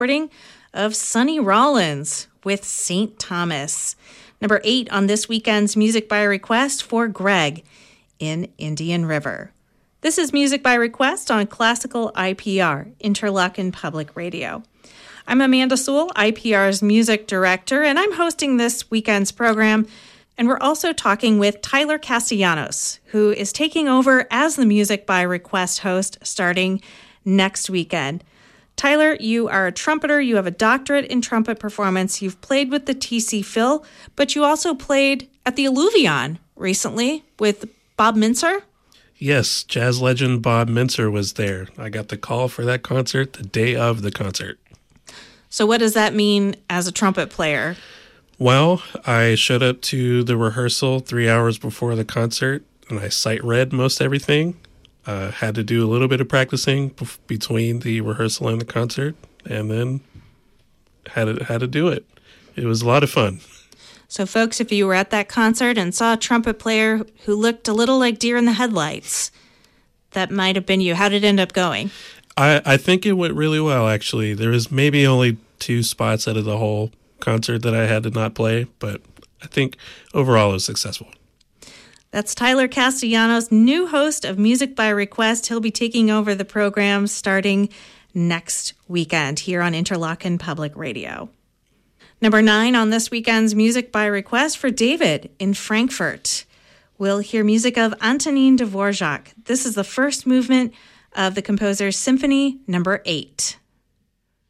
recording of Sonny Rollins with St. Thomas. Number 8 on this weekend's Music by Request for Greg in Indian River. This is Music by Request on Classical IPR, Interlochen Public Radio. I'm Amanda Sewell, IPR's music director, and I'm hosting this weekend's program. And we're also talking with Tyler Castellanos, who is taking over as the Music by Request host starting next weekend. Tyler, you are a trumpeter. You have a doctorate in trumpet performance. You've played with the TC Phil, but you also played at the Alluvion recently with Bob Mintzer. Yes, jazz legend Bob Mintzer was there. I got the call for that concert the day of the concert. So what does that mean as a trumpet player? Well, I showed up to the rehearsal 3 hours before the concert, and I sight read most everything. Had to do a little bit of practicing between the rehearsal and the concert, and then had to do it. It was a lot of fun. So, folks, if you were at that concert and saw a trumpet player who looked a little like deer in the headlights, that might have been you. How did it end up going? I think it went really well, actually. There was maybe only 2 spots out of the whole concert that I had to not play, but I think overall it was successful. That's Tyler Castellanos, new host of Music by Request. He'll be taking over the program starting next weekend here on Interlochen Public Radio. Number 9 on this weekend's Music by Request for David in Frankfurt. We'll hear music of Antonin Dvorak. This is the first movement of the composer's Symphony Number 8.